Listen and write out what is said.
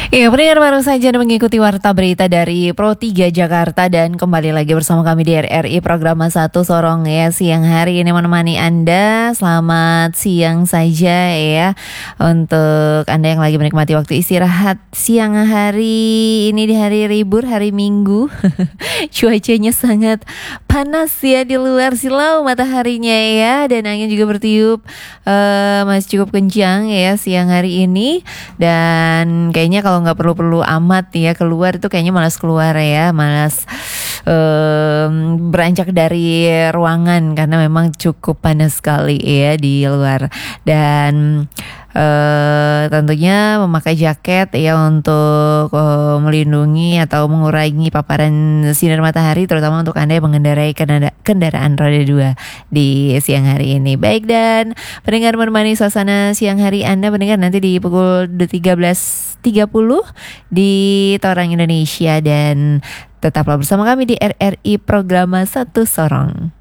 Iya, pendengar baru saja Anda mengikuti Warta Berita dari Pro 3 Jakarta dan kembali lagi bersama kami di RRI Program 1 Sorong ya. Siang hari ini menemani Anda. Selamat siang saja ya untuk Anda yang lagi menikmati waktu istirahat siang hari ini di hari libur, hari Minggu. Cuacanya sangat panas ya di luar, silau mataharinya ya, dan angin juga bertiup masih cukup kencang ya siang hari ini. Dan kayaknya kalau nggak perlu-perlu amat ya keluar itu kayaknya malas keluar ya, malas beranjak dari ruangan karena memang cukup panas sekali ya di luar. Dan tentunya memakai jaket ya untuk melindungi atau mengurangi paparan sinar matahari, terutama untuk Anda yang mengendarai kendaraan roda 2 di siang hari ini. Baik, dan pendengar menemani suasana siang hari Anda mendengar nanti di pukul 13.30 di Torang Indonesia, dan tetaplah bersama kami di RRI Program 1 Sorong.